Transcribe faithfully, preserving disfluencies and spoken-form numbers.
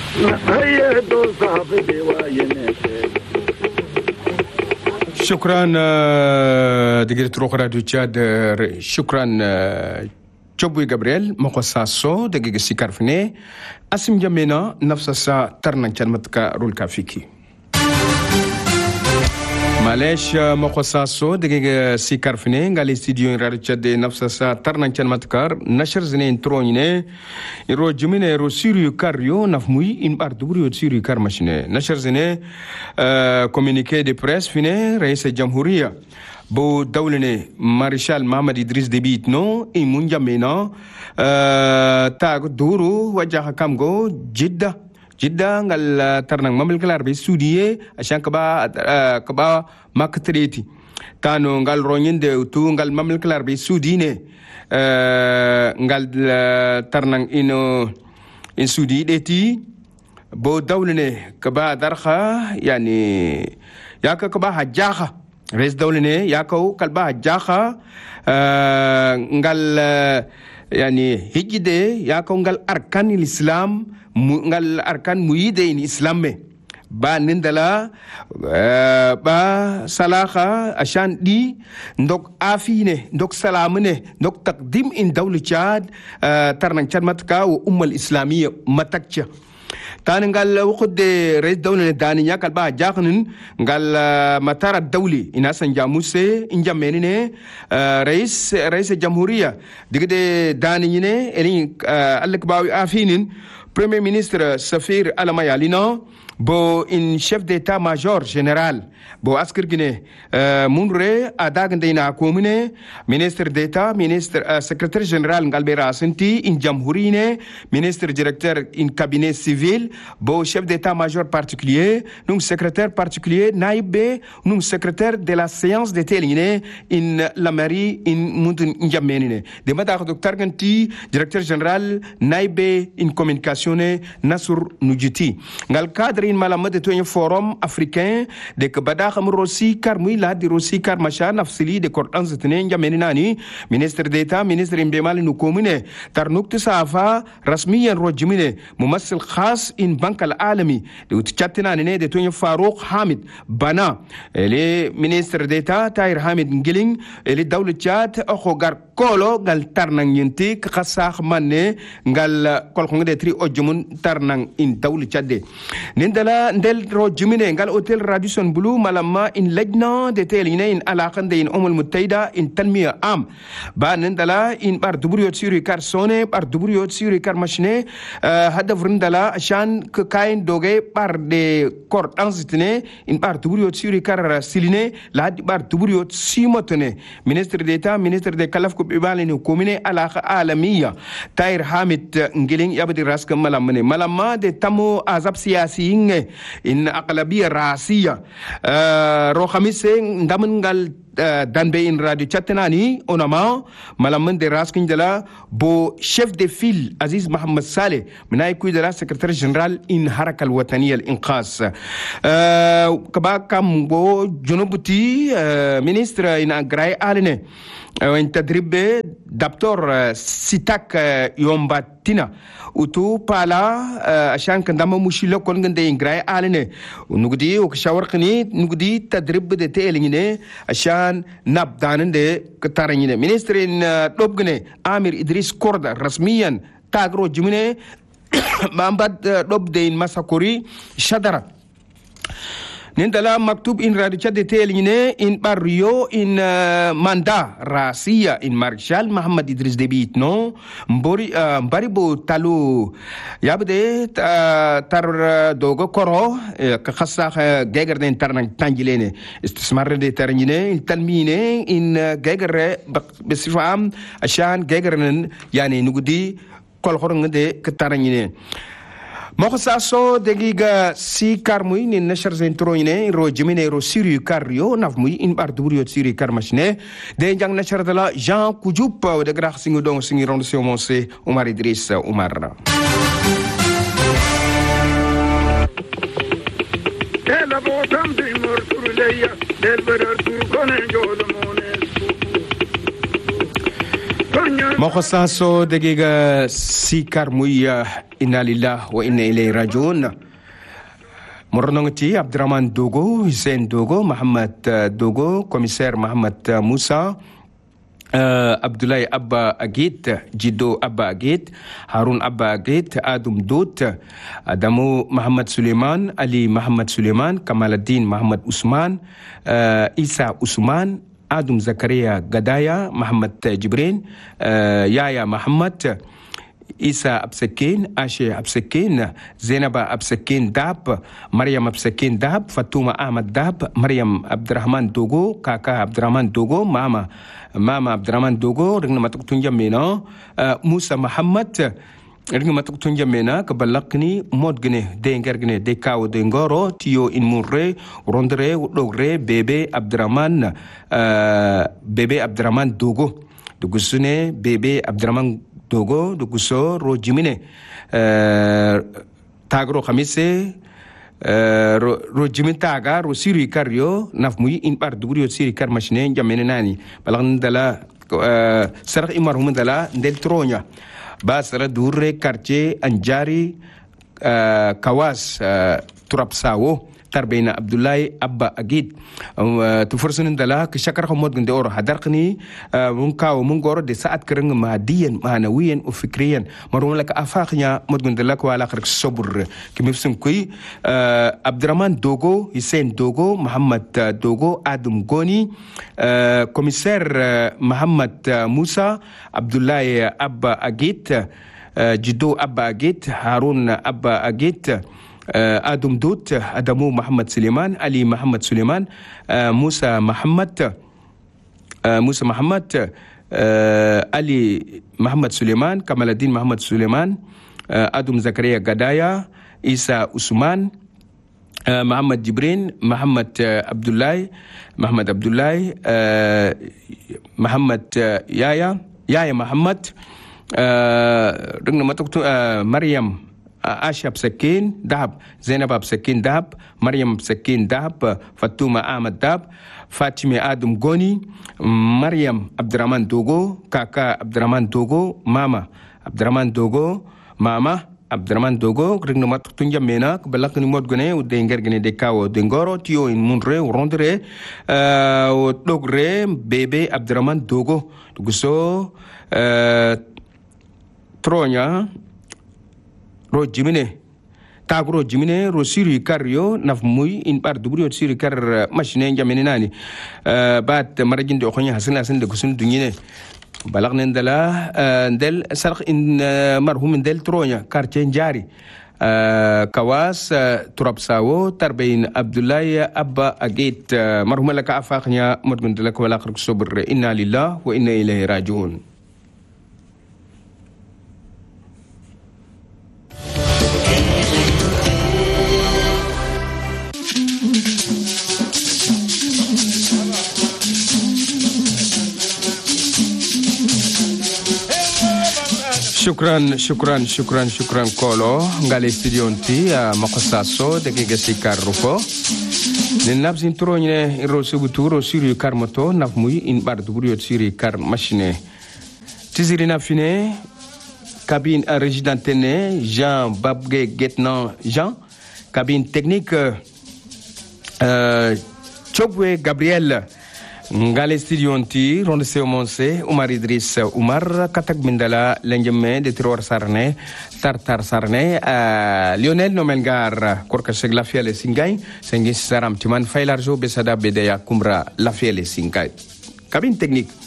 شكرا دقيقة روح راديو تشاد شكرا تشوبوي جابرييل مقصاصو دقيقة سيكارفني اسم جمينا نفس سا ترنا كلمتك رول كافيكي معلش مقصاصو دقيقة سيكارفني قال استديو راديو تشاد نفس سا ترنا كلمتك نشر زنين تروني يرو جمينا يرو سيريو كاريو نفموي إن باردوريو سيريو كار ماشيني نشر زنين كومينيكي دي بريس فيني رئيس الجمهورية بو دولة مارشال محمد إدريس ديبي إتنو إيمون جمينا تاغ دورو وجه كامغو جدة جدة نغال ترنان مملكة العربية السعودية عشان كبا كبا ماكتريتي تانو نغال رونين دي وتو نغال مملكة العربية السعودية نغال ترنان إنو إن سعودية ديتي بو دولة كبا درخا يعني ياكا كبا حجاخا رئيس دولة ياكو كلبا جاخا نقال يعني هجدة ياكو نقال أركان الإسلام نقال أركان ميدين الإسلام با نندلا با سلاخا عشان دي ندوك آفينه ندوك سلامنه ندوك تقديم إن دولة تشاد ترنان تشاد متكا وأمة الإسلامية متكشة تاني قال وقد رئيس دولة دانيا قال بقى جاخنن قال مطار الدولي إناسان جاموسي إن جاميني رئيس رئيس الجمهورية دقيقة دانيا إني قالك باوي آفينين بريمير مينستر سفير ألما يالينا بو إن شيف ديتا ماجور جنرال بو أسكر جنيه مونري أداغن دينا كوميني مينستر ديتا مينستر سكرتير جنرال قال بيرا سنتي إن جمهوريني مينستر ديركتور إن كابيني سيفيل بو شيف ديتا ماجور بارتيكولير نون سكرتير بارتيكولير نايب بي نون سكرتير دي لا سيانس دي تيليني إن لا ماري إن مونتن إن جاميني دي مدى دكتور جنتي ديركتور جنرال نايب بي إن كومينيكاسيوني نصر نوجيتي قال كادر in malamade to un forum africain de kabada kham rosi kar muy la di rosi kar masha nafsili de kordan zitne njameni nani ministre d'etat ministre imbemal nu komune tarnukti safa rasmiyan rojmine mumassil khas in bank al alami de utchatina ne de to un farouk hamid bana le ministre d'etat tair hamid ngiling le dawle chat akho gar kolo gal tarnang yenti khasakh manne gal kol khonde tri ojumun tarnang in dawle chadde nindala ndel rojmine gal hotel radisson blue malama in lajna de teline in alaqan de in umul muttaida in tanmiya am ba nindala in bar dubriot siri kar sone bar dubriot siri kar machine hadaf rindala shan ke kain doge bar de kor ansitne in bar dubriot siri kar siline la bar dubriot simotne ministre d'etat ministre de kalaf ko bibalene komine alaqa alamiya tair hamid ngiling yabdi raska malamane malama de tamo azab siyasi in aqlabiyya rasiyya ro khamise ndamangal danbe in radio chatnani onama malaman de raskin dala bo chef de file Aziz Mohammed Saleh minay kuy dala secrétaire général in haraka al wataniya al inqas kaba kam bo junubuti ministre in agray aline in tadrib دكتور سيتاك يوم باتنا وتو بالا عشان كندما مشيلو كون غندي انغراي الينه ونغدي وكشاورقني نغدي تدريب دي تيلينه عشان نبدان دي كتارني مينسترين دوبغني امير ادريس كوردا رسميا تاغرو جمنه مامباد دوبدين مساكوري شدرا nindala maktub in radicha de teline in barrio in uh, manda rasia in marshal Mohammed Idris Deby no mbori uh, mbaribo talu yabde uh, tar uh, dogo koro uh, ka khassa uh, geger den tarnan tangilene istismar de tarnine in talmine in uh, geger besifam ashan gegernen yani nugudi kol khorngde ka tarnine مخصصو دقيقة سي كارموي نين نشر زنترويني رو جميني رو سيريو كاريو نافموي إن باردوريو سيريو كارمشني دين جان نشر دلا جان كوجوب ودقراخ سينغو دون سينغي روند سيومونسي عمر إدريس عمر دل بوتم دي مرتور ليا دل برر تور كوني جول موني Mokosaso dagiga sikar muya inna lillahi wa inna ilayhi rajiun. Moronongti Abdurrahman Dogo, Hussein Dogo, Muhammad Dogo, commissaire Muhammad Moussa, uh, Abdoulaye Abba Agit, Jido Abba Agit, Harun Abba Agit, Adum Dout, Adamu Muhammad Suleiman, Ali Muhammad Suleiman, Kamaluddin Muhammad Usman, uh, Isa Usman, Adum Zakaria Gadaya, Muhammad Jibrin, uh, Yaya Muhammad, Isa Absakin, Ashe Absakin, Zainaba Absakin Dab, Maryam Absakin Dab, Fatuma Ahmad Dab, Maryam Abdurrahman Dogo, Kaka Abdurrahman Dogo, Mama Mama Abdurrahman Dogo, Ring Matuk Tunjamena, uh, Musa Muhammad, Ring Matuk Tunjamena, Kabalakni, Modgne, Dengergne, Dekao Dengoro, Tio Inmure, Rondre, Logre, Bebe Abdurrahman, uh, Bebe Abdurrahman Dogo, Dugusune, Bebe Abdurrahman Dogo, Duguso, Ro Jimine, uh, Tagro Kamise, uh, Ro Jimin Taga, Ro Siri Cario, Nafmui, in part Durio Siri Carmachine, Jamenani, Balandala, uh, Sarah Imar Humandala, Del Tronia, Basra Dure, Cartier, Anjari, uh, Kawas, uh, Turapsawo, Tarbena Abdoulaye Abba Agit, uh, tu forsunin dala, Kishakar Homod Gandor, Hadarkni, uh, Munkao Mungor, de Saat Kering Mahdian, Mahanawian, Ufikrian, Marumlak Afaknya, Modgundala, Kualak Sobur, Kimifsum Kui, uh, Abdurrahman Dogo, Hussein Dogo, Muhammad uh, Dogo, Adam Goni, uh, Commissaire uh, Muhammad uh, Moussa, Abdoulaye Abba Agit, uh, Jido Abba Agit, Harun Abba Agit, Uh, Adum Dout, Adamu Muhammad Suleiman, Ali Muhammad Suleiman, uh, Musa Muhammad, uh, Musa Muhammad, uh, Ali Muhammad Suleiman, Kamaluddin Muhammad Suleiman, uh, Adum Zakaria Gadaya, Isa Usman, uh, Muhammad Jibrin, Muhammad uh, Abdoulaye, Muhammad Abdoulaye, uh, Muhammad uh, Yaya, Yaya Muhammad, uh, uh, Maryam Asha Absakin Dab, Zainab Absakin Dab, Maryam Absakin Dab, Fatuma Ahmad Dab, Fatime Adam Goni, Maryam Abdurrahman Dogo, Kaka Abdurrahman Dogo, Mama Abdurrahman Dogo, Mama Abdurrahman Dogo, Ring Matuk Tunjamena, Balak ni Modgone, U Dengergene de Kao, Dengoro, Tio in Munre, Rondre, uh, Dogre, Bebe Abdurrahman Dogo, Duguso, uh, Tronya, Ro Jimine, Tagro Jimine, Ro Siri Cario, Nafmui, in part Dubrio Siri Car Machine Jamenani, but Maragin de Okonia Hasanas and the Gusun Dunine, Balaknendala, Del Sark in Marhum del Tronia, Carchenjari, Kawas, Turapsawo, Tarbain Abdoulaye Abba Agit, Marhumalaka Afaknya, Modgundela Kualak Sober, Inna Lillah, wa Inna Ilayhi Rajiun. Shukran, shukran, shukran, shukran kolo ngale studio nti uh, makosaso de gegesi karrufo ne nabzin trogne ro subuturo siri karmoto nafmui in bar dubrio siri kar machine tiziri nafine cabine résidentene Jean Babge Getnan Jean cabine technique euh Chobwe Gabriel Ngale studio nti ronde se monse Umar Idris Umar katak bindala lenjeme de Tiror Sarne Tartar Sarne uh, Lionel Nomengar korka seg la fiele singay sengi saram timan faylarjo besada bedeya kumra la fiele singay cabine technique